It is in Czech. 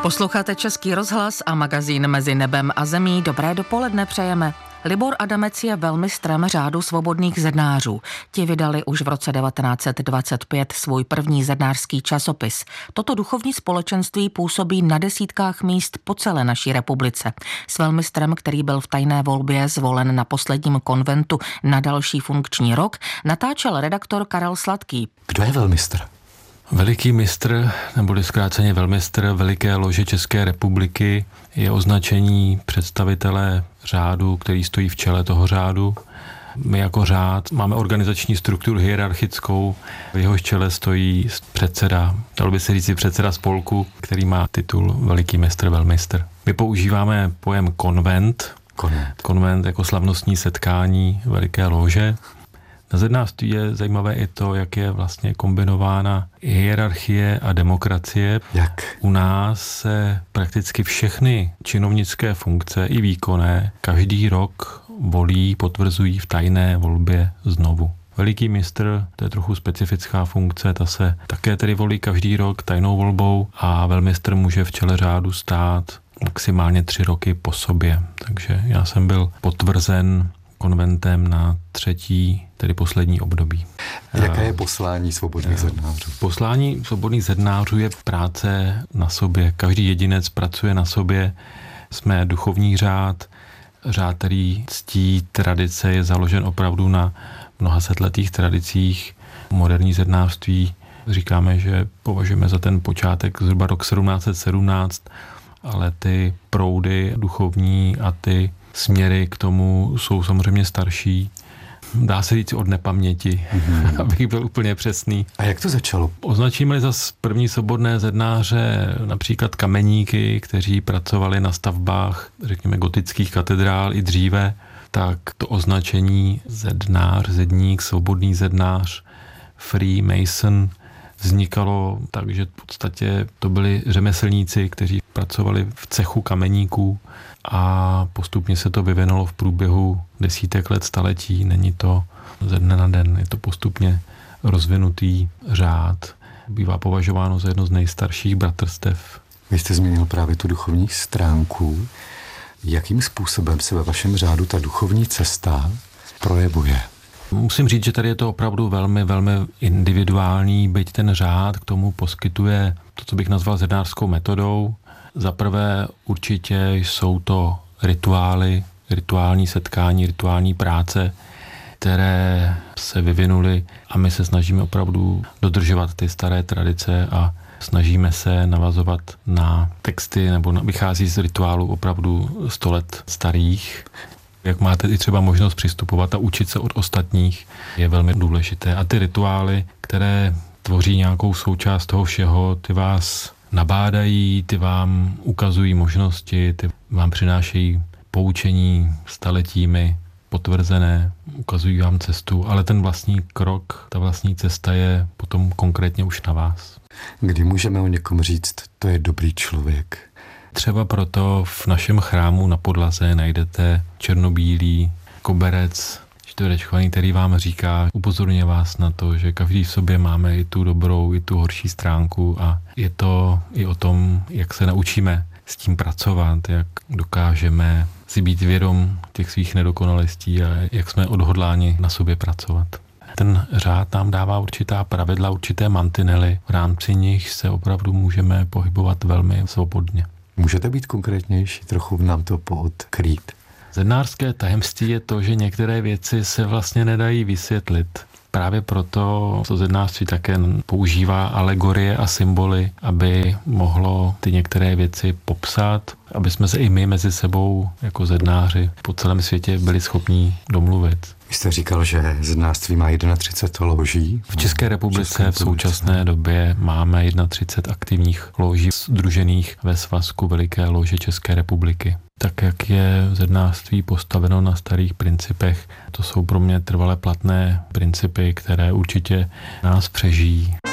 Posloucháte Český rozhlas a magazín Mezi nebem a zemí. Dobré dopoledne přejeme. Libor Adamec je velmistrem řádu svobodných zednářů. Ti vydali už v roce 1925 svůj první zednářský časopis. Toto duchovní společenství působí na desítkách míst po celé naší republice. S velmistrem, který byl v tajné volbě zvolen na posledním konventu na další funkční rok, natáčel redaktor Karel Sladký. Kdo je velmistr? Veliký mistr, neboli zkráceně velmistr Veliké lože České republiky, je označení představitele řádu, který stojí v čele toho řádu. My jako řád máme organizační strukturu hierarchickou, v jehož čele stojí předseda, dalo by se říct předseda spolku, který má titul Veliký mistr, velmistr. My používáme pojem konvent. Konvent jako slavnostní setkání Veliké lože. Na zednářství je zajímavé i to, jak je vlastně kombinována hierarchie a demokracie. Jak? U nás se prakticky všechny činovnické funkce i výkonné každý rok volí, potvrzují v tajné volbě znovu. Veliký mistr, to je trochu specifická funkce, ta se také tedy volí každý rok tajnou volbou a velmistr může v čele řádu stát maximálně 3 roky po sobě. Takže já jsem byl potvrzen konventem na 3., tedy poslední období. Jaké je poslání svobodných zednářů? Poslání svobodných zednářů je práce na sobě. Každý jedinec pracuje na sobě. Jsme duchovní řád, který ctí tradice, je založen opravdu na mnoha setletých tradicích. Moderní zednářství říkáme, že považujeme za ten počátek zhruba rok 1717, ale ty proudy duchovní a ty směry k tomu jsou samozřejmě starší. Dá se říct od nepaměti, abych byl úplně přesný. A jak to začalo? Označíme-li zas první svobodné zednáře například kameníky, kteří pracovali na stavbách, řekněme, gotických katedrál i dříve, tak to označení zednář, zedník, svobodný zednář, free mason, vznikalo tak, že v podstatě to byli řemeslníci, kteří pracovali v cechu kameníků a postupně se to vyvinulo v průběhu desítek let, staletí. Není to ze dne na den, je to postupně rozvinutý řád. Bývá považováno za jedno z nejstarších bratrstev. Vy jste zmínil právě tu duchovní stránku. Jakým způsobem se ve vašem řádu ta duchovní cesta projevuje? Musím říct, že tady je to opravdu velmi, velmi individuální, byť ten řád k tomu poskytuje to, co bych nazval zednářskou metodou. Za prvé určitě jsou to rituály, rituální setkání, rituální práce, které se vyvinuly a my se snažíme opravdu dodržovat ty staré tradice a snažíme se navazovat na texty nebo vychází z rituálů opravdu 100 let starých. Jak máte i třeba možnost přistupovat a učit se od ostatních, je velmi důležité. A ty rituály, které tvoří nějakou součást toho všeho, ty vás nabádají, ty vám ukazují možnosti, ty vám přinášejí poučení staletími potvrzené, ukazují vám cestu, ale ten vlastní krok, ta vlastní cesta je potom konkrétně už na vás. Kdy můžeme o někom říct, to je dobrý člověk? Třeba proto v našem chrámu na podlaze najdete černobílý koberec čtverečkovaný, který vám říká, upozorňuje vás na to, že každý v sobě máme i tu dobrou, i tu horší stránku a je to i o tom, jak se naučíme s tím pracovat, jak dokážeme si být vědom těch svých nedokonalostí a jak jsme odhodláni na sobě pracovat. Ten řád nám dává určitá pravidla, určité mantinely, v rámci nich se opravdu můžeme pohybovat velmi svobodně. Můžete být konkrétnější, trochu nám to poodkrýt? Zednářské tajemství je to, že některé věci se vlastně nedají vysvětlit. Právě proto to zednářství také používá alegorie a symboly, aby mohlo ty některé věci popsat, aby jsme se i my mezi sebou jako zednáři po celém světě byli schopní domluvit. Vy jste říkal, že zednářství má 31 loží. V České republice v současné době máme 31 aktivních loží sdružených ve svazku Veliké lože České republiky. Tak, jak je zednářství postaveno na starých principech, to jsou pro mě trvale platné principy, které určitě nás přežijí.